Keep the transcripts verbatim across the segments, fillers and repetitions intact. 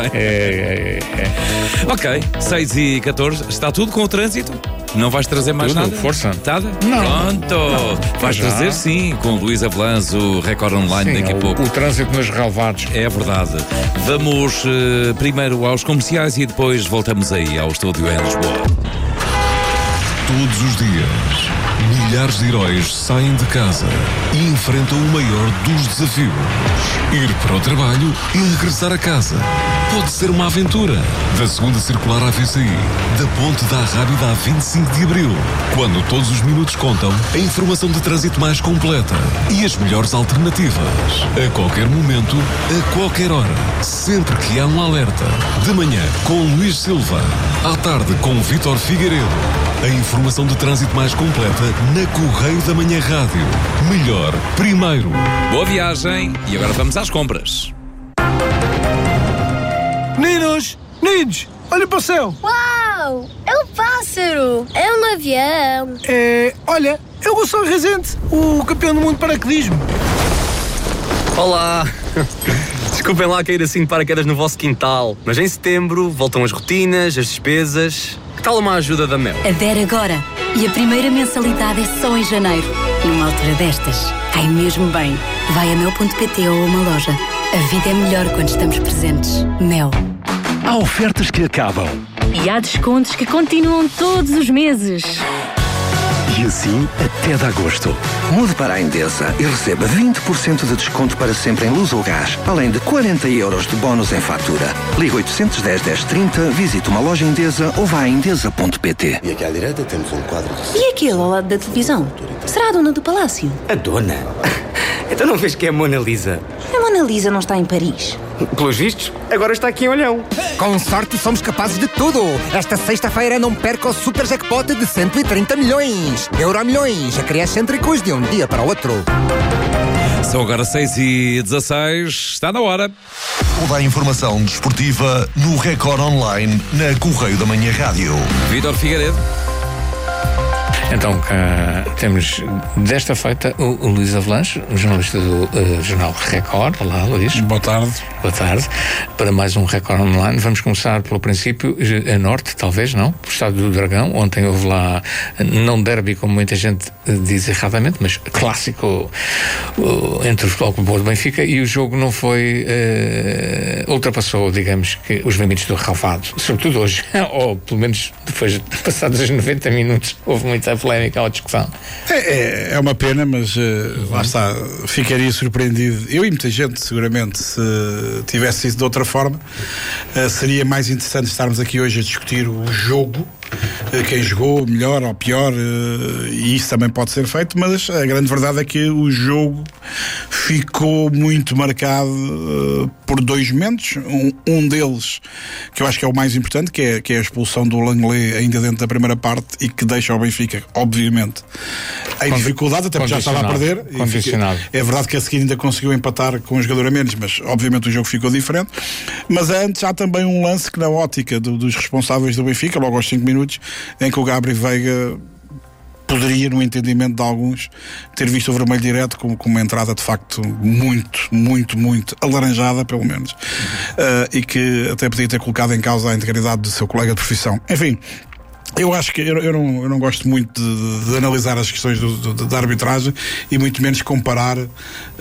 É, é, é. Ok, seis e catorze, está tudo com o trânsito? Não vais trazer mais Tudo, nada? força. Nada? Não. Pronto. Não. Vais Já. trazer sim, com Luís Avalanche, o Record Online Sim, daqui a o, pouco. o trânsito nos relevados. É verdade. Vamos uh, primeiro aos comerciais e depois voltamos aí ao estúdio em Lisboa. Todos os dias, milhares de heróis saem de casa e enfrentam o maior dos desafios. Ir para o trabalho e regressar a casa. Pode ser uma aventura. Da segunda circular à V C I, da ponte da Arrábida a vinte e cinco de abril. Quando todos os minutos contam, a informação de trânsito mais completa e as melhores alternativas. A qualquer momento, a qualquer hora. Sempre que há um alerta. De manhã, com Luís Silva. À tarde, com Vítor Figueiredo. A informação de trânsito mais completa na Correio da Manhã Rádio. Melhor, primeiro. Boa viagem e agora vamos às compras. Meninos, meninos, olha para o céu. Uau, é um pássaro, é um avião. É, olha, é o Gonçalo Rezende, o campeão do mundo de paraquedismo. Olá! Desculpem lá cair assim de paraquedas no vosso quintal, mas em setembro voltam as rotinas, as despesas. Que tal uma ajuda da Mel? Adere agora e a primeira mensalidade é só em janeiro. Numa altura destas, cai mesmo bem. Vai a mel ponto pt ou a uma loja. A vida é melhor quando estamos presentes. Mel. Há ofertas que acabam. E há descontos que continuam todos os meses. E assim até de agosto. Mude para a Endesa e receba vinte por cento de desconto para sempre em luz ou gás, além de quarenta euros de bónus em fatura. Liga oitocentos e dez, dez trinta, visite uma loja Endesa ou vá a endesa ponto pt. E aqui à direita temos um quadro de... E aquele ao lado da televisão? Será a dona do palácio? A dona? Então não vês que é a Mona Lisa? A Mona Lisa não está em Paris. Pelos vistos, agora está aqui em Olhão. Com sorte somos capazes de tudo. Esta sexta-feira não perca o super jackpot de cento e trinta milhões. Euromilhões, excêntricos de um dia para o outro. São agora seis e dezasseis, está na hora. Toda a informação desportiva no Record Online na Correio da Manhã Rádio. Vítor Figueiredo. Então, cá temos desta feita o, o Luís Avalanche, jornalista do uh, jornal Record. Olá, Luís. Boa tarde. Boa tarde. Para mais um Record Online. Vamos começar pelo princípio, a norte, talvez, não? O Estádio do Dragão. Ontem houve lá, não derby, como muita gente diz erradamente, mas clássico uh, entre o Futebol Clube do Benfica, e o jogo não foi, uh, ultrapassou, digamos, que os limites do relvado. Sobretudo hoje, ou pelo menos depois de passados os noventa minutos, houve muita polémica ou discussão. É, é, é uma pena, mas uh, uhum. lá está, ficaria surpreendido, eu e muita gente seguramente, se tivesse sido de outra forma. Uh, seria mais interessante estarmos aqui hoje a discutir o jogo, uh, quem jogou melhor ou pior, uh, e isso também pode ser feito, mas a grande verdade é que o jogo ficou muito marcado uh, por dois momentos. Um, um deles, que eu acho que é o mais importante, que é, que é a expulsão do Langley ainda dentro da primeira parte, e que deixa o Benfica, obviamente, em dificuldade, até porque já estava a perder. Condicionado. Fica, é verdade que a seguir ainda conseguiu empatar com um jogador a menos, mas obviamente o jogo ficou diferente. Mas antes há também um lance que, na ótica do, dos responsáveis do Benfica, logo aos cinco minutos, em que o Gabriel Veiga poderia, no entendimento de alguns, ter visto o vermelho direto com, com uma entrada de facto muito, muito, muito alaranjada, pelo menos, uh, e que até podia ter colocado em causa a integridade do seu colega de profissão. Enfim, eu acho que eu, eu, não, eu não gosto muito de, de, de analisar as questões do, do, da arbitragem, e muito menos comparar uh,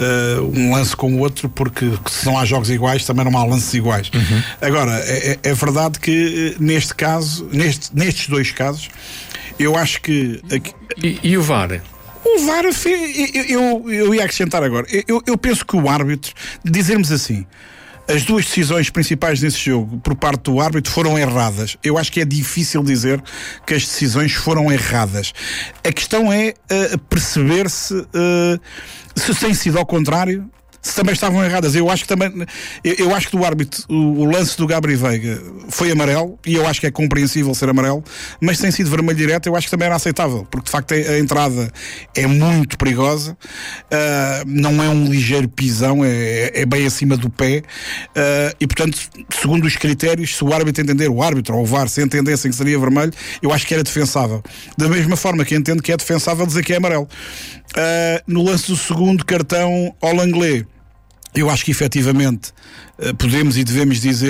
um lance com o outro, porque se não há jogos iguais também não há lances iguais. Uhum. Agora, é, é verdade que neste caso, neste, nestes dois casos, eu acho que... E, e o V A R? O V A R, eu, eu, eu ia acrescentar agora, eu, eu penso que o árbitro, dizermos assim, as duas decisões principais nesse jogo por parte do árbitro foram erradas. Eu acho que é difícil dizer que as decisões foram erradas. A questão é uh, perceber se, uh, se tem sido ao contrário, se também estavam erradas. Eu acho que também, eu, eu acho que do árbitro, o, o lance do Gabriel Veiga foi amarelo, e eu acho que é compreensível ser amarelo, mas se tem sido vermelho direto, eu acho que também era aceitável, porque de facto a, a entrada é muito perigosa, uh, não é um ligeiro pisão, é, é bem acima do pé, uh, e portanto, segundo os critérios, se o árbitro entender, o árbitro ou o V A R, se entendessem que seria vermelho, eu acho que era defensável. Da mesma forma que entendo que é defensável dizer que é amarelo. Uh, no lance do segundo cartão ao Langley, eu acho que efetivamente uh, podemos e devemos dizer